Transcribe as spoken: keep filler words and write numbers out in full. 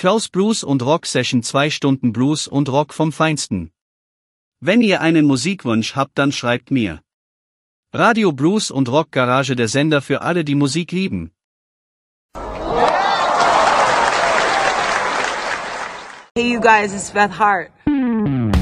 Klaus Blues und Rock Session, zwei Stunden Blues und Rock vom Feinsten. Wenn ihr einen Musikwunsch habt, dann schreibt mir. Radio Blues und Rock Garage, der Sender für alle, die Musik lieben. Hey you guys, it's Beth Hart.